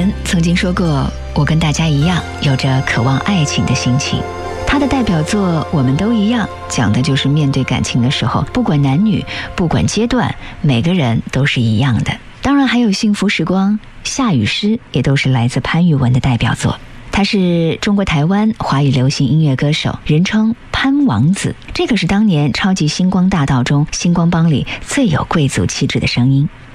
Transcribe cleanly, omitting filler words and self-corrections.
人曾经说过，我跟大家一样有着渴望爱情的心情。他的代表作《我们都一样》讲的就是面对感情的时候，不管男女，不管阶段，每个人都是一样的。当然还有幸福时光、夏雨诗，也都是来自潘玉文的代表作。他是中国台湾华语流行音乐歌手，人称潘王子。这可是当年超级星光大道中星光帮里最有贵族气质的声音。